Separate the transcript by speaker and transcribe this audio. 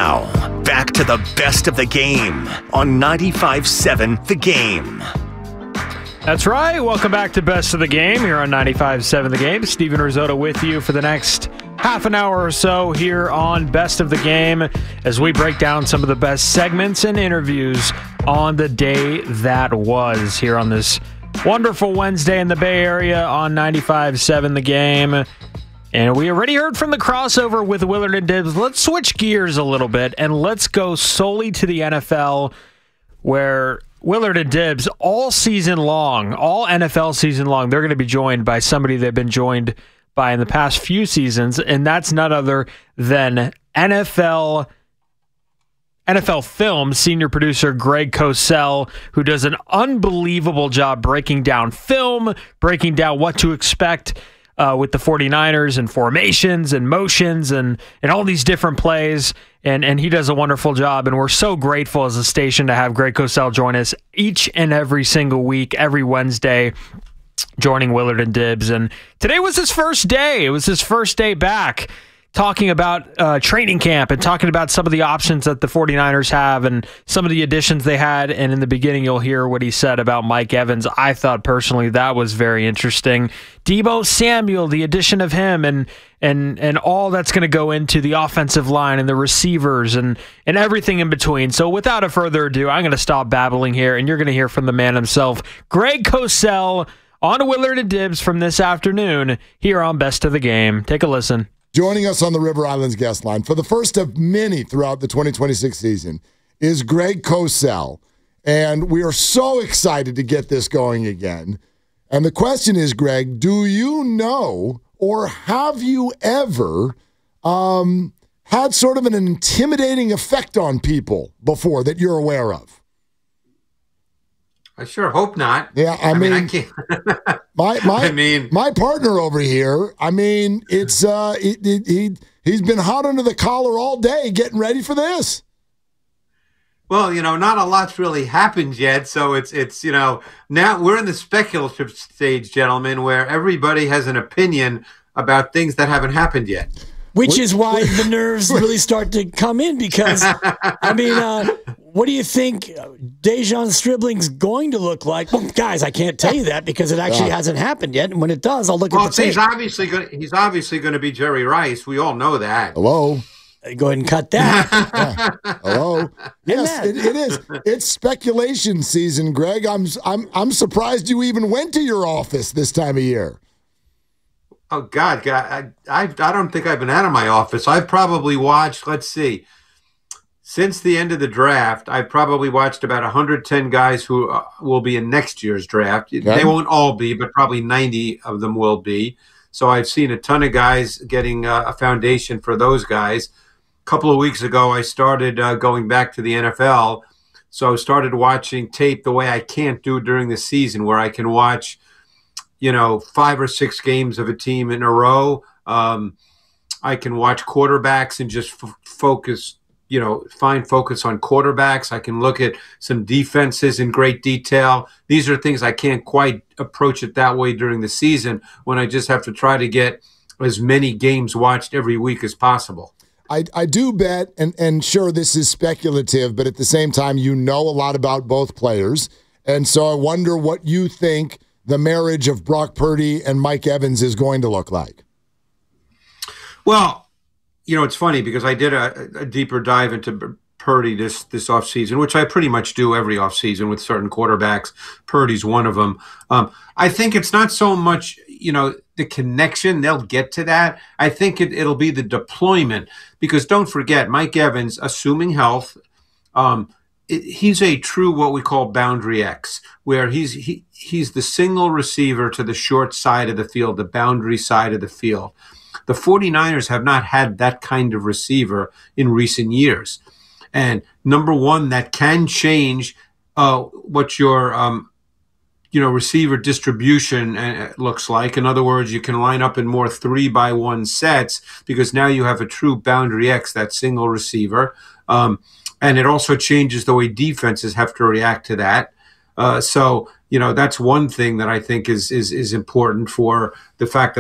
Speaker 1: Now, back to the best of the game on 95.7 The Game.
Speaker 2: That's right. Welcome back to Best of the Game here on 95.7 The Game. Steven Risotto with you for the next half an hour or so here on Best of the Game as we break down some of the best segments and interviews on the day that was here on this wonderful Wednesday in the Bay Area on 95.7 The Game. And we already heard from the crossover with Willard and Dibbs. Let's switch gears a little bit and let's go solely to the NFL, where Willard and Dibbs all season long, all NFL season long, they're going to be joined by somebody they've been joined by in the past few seasons, and that's none other than NFL Film senior producer Greg Cosell, who does an unbelievable job breaking down film, breaking down what to expect with the 49ers and formations and motions and all these different plays. And he does a wonderful job. And we're so grateful as a station to have Greg Cosell join us each and every single week, every Wednesday, joining Willard and Dibbs. And today was his first day. It was his first day back, talking about training camp and talking about some of the options that the 49ers have and some of the additions they had. And in the beginning, you'll hear what he said about Mike Evans. I thought personally that was very interesting. Deebo Samuel, the addition of him and all that's going to go into the offensive line and the receivers and everything in between. So without a further ado, I'm going to stop babbling here, and you're going to hear from the man himself, Greg Cosell, on Willard and Dibbs from this afternoon here on Best of the Game. Take a listen.
Speaker 3: Joining us on the River Islands guest line for the first of many throughout the 2026 season is Greg Cosell. And we are so excited to get this going again. And the question is, Greg, do you know or have you ever had sort of an intimidating effect on people before that you're aware of?
Speaker 4: I sure hope not.
Speaker 3: Yeah, I mean
Speaker 4: I can't.
Speaker 3: my partner over here. I mean, it's he's been hot under the collar all day, getting ready for this.
Speaker 4: Well, not a lot's really happened yet, so it's now we're in the speculative stage, gentlemen, where everybody has an opinion about things that haven't happened yet.
Speaker 5: Which is why the nerves really start to come in because, what do you think Dejon Stribling's going to look like? Well, guys, I can't tell you that because it actually hasn't happened yet. And when it does, I'll look at the tape.
Speaker 4: He's obviously going to be Jerry Rice. We all know that.
Speaker 3: Hello.
Speaker 5: Go ahead and cut that.
Speaker 3: Hello. Yes, it is. It's speculation season, Greg. I'm surprised you even went to your office this time of year.
Speaker 4: Oh God, I don't think I've been out of my office. I've probably watched. Let's see. Since the end of the draft, I've probably watched about 110 guys who will be in next year's draft. Okay. They won't all be, but probably 90 of them will be. So I've seen a ton of guys getting a foundation for those guys. A couple of weeks ago, I started going back to the NFL. So I started watching tape the way I can't do during the season, where I can watch, 5 or 6 games of a team in a row. I can watch quarterbacks and just focus, find focus on quarterbacks. I can look at some defenses in great detail. These are things I can't quite approach it that way during the season, when I just have to try to get as many games watched every week as possible.
Speaker 3: I do bet, and sure, this is speculative, but at the same time, a lot about both players. And so I wonder what you think the marriage of Brock Purdy and Mike Evans is going to look like.
Speaker 4: Well, it's funny because I did a deeper dive into Purdy this offseason, which I pretty much do every offseason with certain quarterbacks. Purdy's one of them. I think it's not so much, the connection. They'll get to that. I think it'll be the deployment, because don't forget, Mike Evans, assuming health, he's a true what we call boundary X, where he's the single receiver to the short side of the field, the boundary side of the field. The 49ers have not had that kind of receiver in recent years. And number one, that can change what your receiver distribution looks like. In other words, you can line up in more 3-by-1 sets because now you have a true boundary X, that single receiver. And it also changes the way defenses have to react to that. So that's one thing that I think is important for the fact that